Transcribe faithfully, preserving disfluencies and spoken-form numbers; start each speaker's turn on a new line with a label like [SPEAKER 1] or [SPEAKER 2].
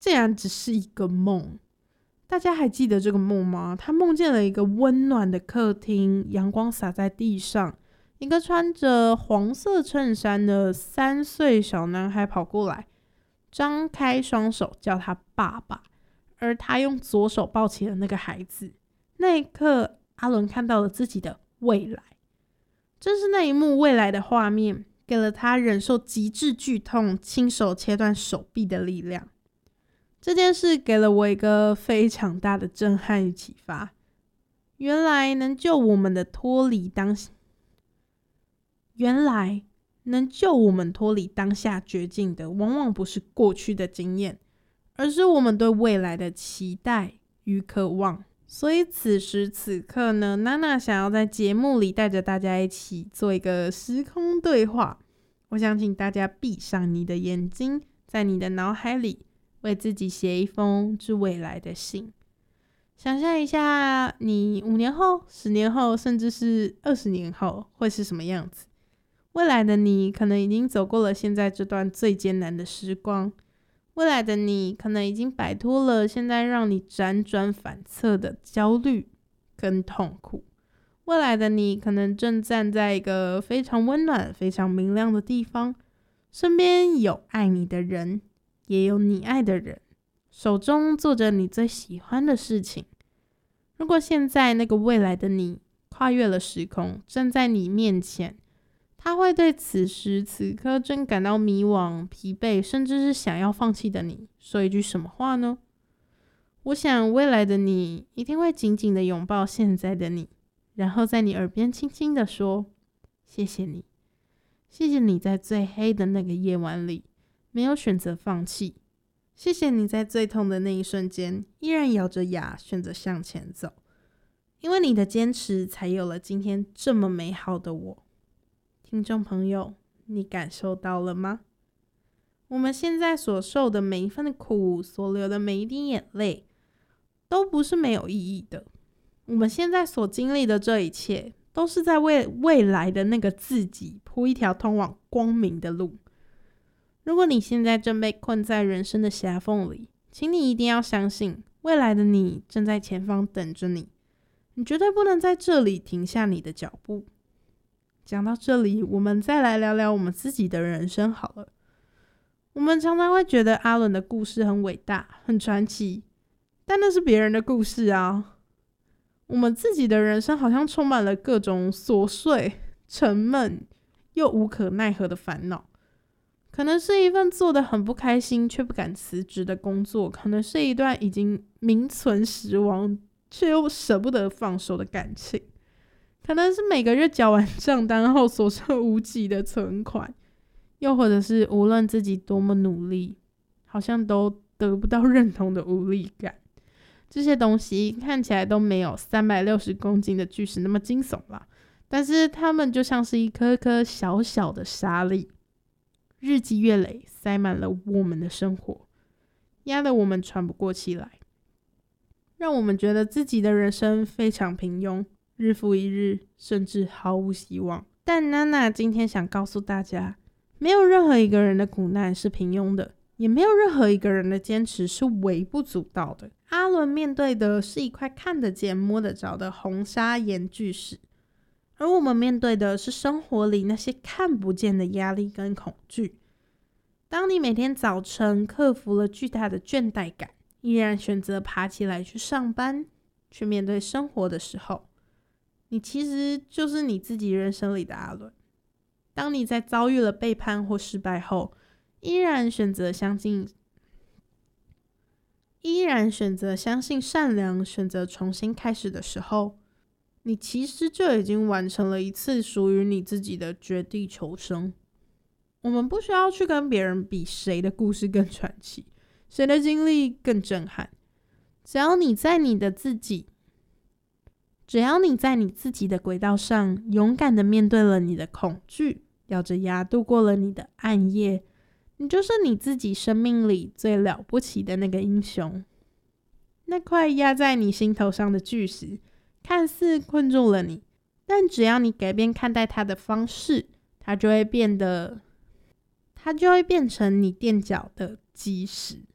[SPEAKER 1] 竟然只是一个梦。大家还记得这个梦吗？他梦见了一个温暖的客厅，阳光洒在地上，一个穿着黄色衬衫的三岁小男孩跑过来，张开双手叫他爸爸，而他用左手抱起了那个孩子。那一刻，阿伦看到了自己的未来。正是那一幕未来的画面，给了他忍受极致剧痛、亲手切断手臂的力量。这件事给了我一个非常大的震撼与启发。原来能救我们的脱离当原来能救我们脱离当下绝境的，往往不是过去的经验，而是我们对未来的期待与渴望。所以此时此刻呢，娜娜想要在节目里带着大家一起做一个时空对话。我想请大家闭上你的眼睛，在你的脑海里为自己写一封致未来的信。想象一下，你五年后、十年后，甚至是二十年后会是什么样子？未来的你可能已经走过了现在这段最艰难的时光，未来的你可能已经摆脱了现在让你辗转反侧的焦虑跟痛苦，未来的你可能正站在一个非常温暖、非常明亮的地方，身边有爱你的人，也有你爱的人，手中做着你最喜欢的事情。如果现在那个未来的你跨越了时空，站在你面前，他会对此时此刻正感到迷惘、疲惫，甚至是想要放弃的你说一句什么话呢？我想未来的你一定会紧紧的拥抱现在的你，然后在你耳边轻轻的说：谢谢你，谢谢你在最黑的那个夜晚里没有选择放弃，谢谢你在最痛的那一瞬间依然咬着牙选择向前走，因为你的坚持才有了今天这么美好的我。听众朋友，你感受到了吗？我们现在所受的每一份的苦，所流的每一滴眼泪，都不是没有意义的。我们现在所经历的这一切，都是在为未来的那个自己铺一条通往光明的路。如果你现在正被困在人生的狭缝里，请你一定要相信，未来的你正在前方等着你。你绝对不能在这里停下你的脚步。讲到这里，我们再来聊聊我们自己的人生好了。我们常常会觉得阿伦的故事很伟大、很传奇，但那是别人的故事啊。我们自己的人生好像充满了各种琐碎、沉闷又无可奈何的烦恼。可能是一份做得很不开心却不敢辞职的工作，可能是一段已经名存实亡却又舍不得放手的感情，可能是每个月缴完账单后所剩无几的存款，又或者是无论自己多么努力，好像都得不到认同的无力感。这些东西看起来都没有三百六十公斤的巨石那么惊悚啦，但是它们就像是一颗颗小小的沙粒，日积月累塞满了我们的生活，压得我们喘不过气来，让我们觉得自己的人生非常平庸，日复一日，甚至毫无希望。但娜娜今天想告诉大家，没有任何一个人的苦难是平庸的，也没有任何一个人的坚持是微不足道的。阿伦面对的是一块看得见摸得着的红砂岩巨石，而我们面对的是生活里那些看不见的压力跟恐惧。当你每天早晨克服了巨大的倦怠感，依然选择爬起来去上班，去面对生活的时候，你其实就是你自己人生里的阿伦。当你在遭遇了背叛或失败后，依然选择相信依然选择相信善良，选择重新开始的时候，你其实就已经完成了一次属于你自己的绝地求生。我们不需要去跟别人比谁的故事更传奇，谁的经历更震撼。只要你在你的自己只要你在你自己的轨道上勇敢的面对了你的恐惧，咬着牙度过了你的暗夜，你就是你自己生命里最了不起的那个英雄。那块压在你心头上的巨石看似困住了你，但只要你改变看待它的方式，它就会变得它就会变成你垫脚的基石。